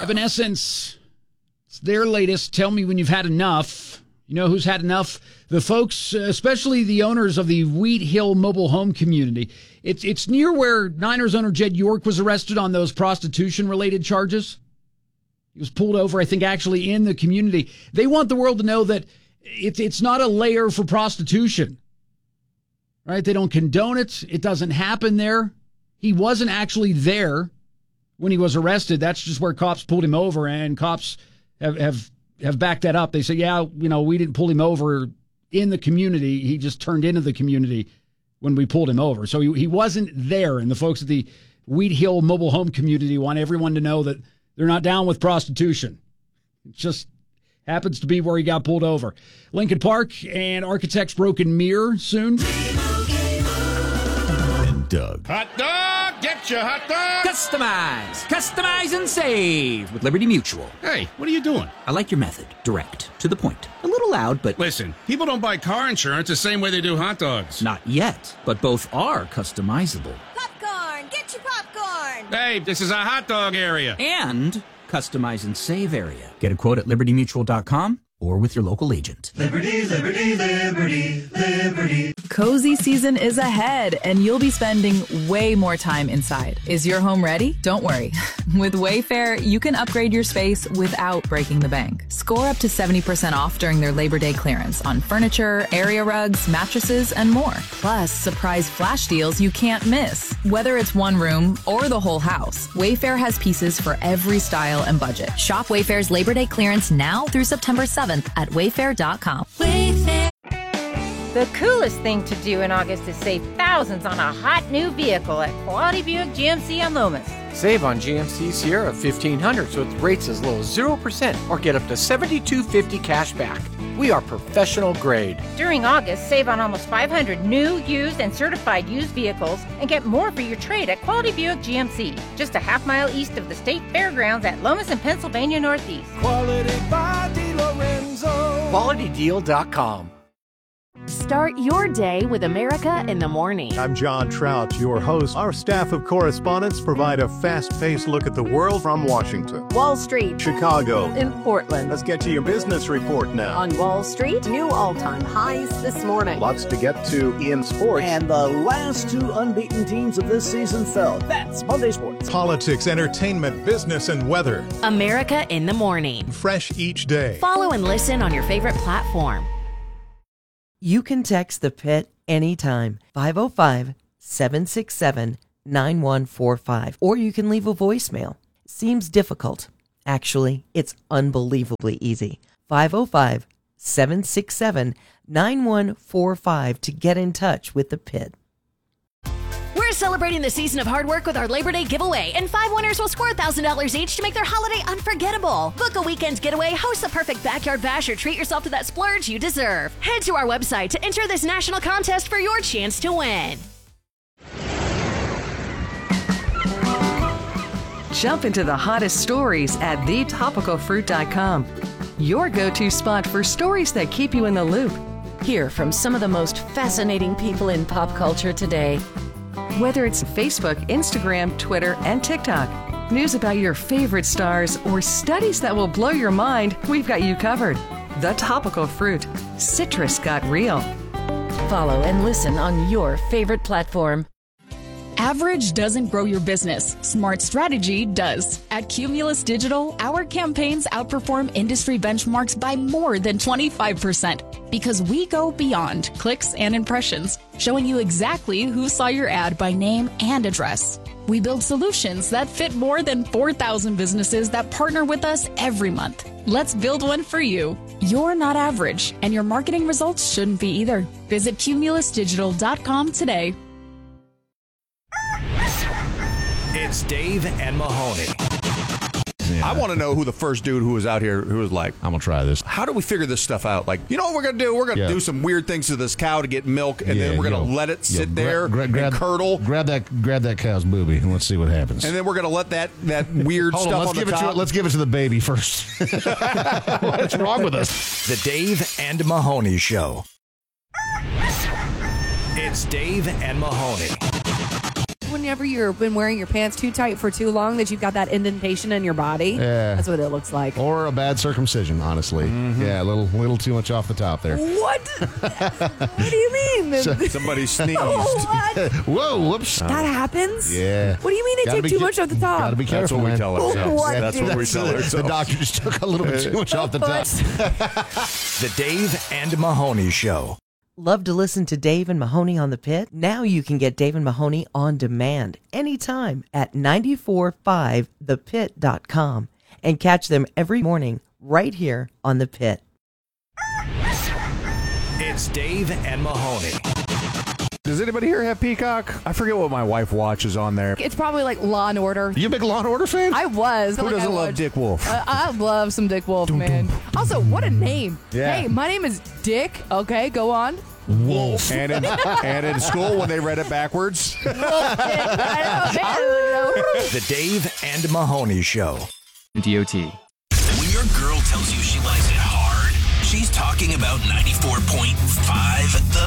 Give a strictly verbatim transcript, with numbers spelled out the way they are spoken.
Evanescence. It's their latest. Tell me when you've had enough. You know who's had enough? The folks, especially the owners of the Wheat Hill mobile home community. It's it's near where Niners owner Jed York was arrested on those prostitution-related charges. He was pulled over, I think, actually in the community. They want the world to know that it's it's not a layer for prostitution. Right? They don't condone it. It doesn't happen there. He wasn't actually there when he was arrested. That's just where cops pulled him over, and cops have have, have backed that up. They say, yeah, you know, we didn't pull him over in the community. He just turned into the community when we pulled him over. So he, he wasn't there, and the folks at the Wheat Hill mobile home community want everyone to know that they're not down with prostitution. It just happens to be where he got pulled over. Lincoln Park and Architects Broken Mirror soon. And Doug. Hot dog! Get your hot dog! Customize! Customize and save with Liberty Mutual. Hey, what are you doing? I like your method. Direct. To the point. A little loud, but... Listen, people don't buy car insurance the same way they do hot dogs. Not yet, but both are customizable. Popcorn! Get your popcorn! Hey, this is a hot dog area. And customize and save area. Get a quote at liberty mutual dot com or with your local agent. Liberty, liberty, liberty, liberty. Cozy season is ahead, and you'll be spending way more time inside. Is your home ready? Don't worry. With Wayfair, you can upgrade your space without breaking the bank. Score up to seventy percent off during their Labor Day clearance on furniture, area rugs, mattresses, and more. Plus, surprise flash deals you can't miss. Whether it's one room or the whole house, Wayfair has pieces for every style and budget. Shop Wayfair's Labor Day clearance now through September seventh at wayfair dot com. Wayfair. The coolest thing to do in August is save thousands on a hot new vehicle at Quality Buick G M C on Lomas. Save on G M C Sierra fifteen hundred so with rates as low as zero percent or get up to seventy-two fifty cash back. We are professional grade. During August, save on almost five hundred new, used, and certified used vehicles and get more for your trade at Quality Buick G M C. Just a half mile east of the State Fairgrounds at Lomas and Pennsylvania Northeast. Quality by DiLorenzo. quality deal dot com. Start your day with America in the Morning. I'm John Trout, your host. Our staff of correspondents provide a fast-paced look at the world from Washington, Wall Street, Chicago, in Portland. Let's get to your business report now. On Wall Street, new all-time highs this morning. Lots to get to in sports. And the last two unbeaten teams of this season fell. That's Monday Sports. Politics, entertainment, business, and weather. America in the Morning. Fresh each day. Follow and listen on your favorite platform. You can text the Pit anytime, five oh five, seven six seven, nine one four five, or you can leave a voicemail. Seems difficult. Actually, it's unbelievably easy. five oh five, seven six seven, nine one four five to get in touch with the Pit. We're celebrating the season of hard work with our Labor Day giveaway, and five winners will score one thousand dollars each to make their holiday unforgettable. Book a weekend getaway, host the perfect backyard bash, or treat yourself to that splurge you deserve. Head to our website to enter this national contest for your chance to win. Jump into the hottest stories at the topical fruit dot com. Your go-to spot for stories that keep you in the loop. Hear from some of the most fascinating people in pop culture today. Whether it's Facebook, Instagram, Twitter, and TikTok, news about your favorite stars, or studies that will blow your mind, we've got you covered. The Topical Fruit. Citrus got real. Follow and listen on your favorite platform. Average doesn't grow your business. Smart strategy does. At Cumulus Digital, our campaigns outperform industry benchmarks by more than twenty-five percent because we go beyond clicks and impressions, showing you exactly who saw your ad by name and address. We build solutions that fit more than four thousand businesses that partner with us every month. Let's build one for you. You're not average, and your marketing results shouldn't be either. Visit cumulus digital dot com today. It's Dave and Mahoney. Yeah. I want to know who the first dude who was out here who was like, I'm going to try this. How do we figure this stuff out? Like, you know what we're going to do? We're going to yeah. do some weird things to this cow to get milk, and yeah, then we're going to let it sit yeah, there gra- gra- grab, and curdle. Grab that grab that cow's booby, and let's see what happens. And then we're going to let that, that weird Hold stuff on, let's on give the it top. To, let's give it to the baby first. What's wrong with us? The Dave and Mahoney Show. It's Dave and Mahoney. whenever you've been wearing your pants too tight for too long that you've got that indentation in your body? Yeah. That's what it looks like. Or a bad circumcision, honestly. Mm-hmm. Yeah, a little little too much off the top there. What? What do you mean? So, somebody sneezed. What? Whoa, whoops. That happens? Yeah. What do you mean they Gotta take too ca- much off the top? Gotta be careful, That's what man. we tell ourselves. What? That's what we tell the, ourselves. the doctor just took a little bit too much off the top. The Dave and Mahoney Show. Love to listen to Dave and Mahoney on the Pit? Now you can get Dave and Mahoney on demand anytime at nine four five the pit dot com and catch them every morning right here on The Pit. It's Dave and Mahoney. Does anybody here have Peacock? I forget what my wife watches on there. It's probably like Law and Order. You a big Law and Order fan? I was. Who like, doesn't I love watched- Dick Wolf? Uh, I love some Dick Wolf, man. Also, what a name. Yeah. Hey, my name is Dick. Okay, go on. Wolf. And in, and in school, when they read it backwards. The Dave and Mahoney Show. D O T. When your girl tells you she likes it hard, she's talking about ninety-four point five The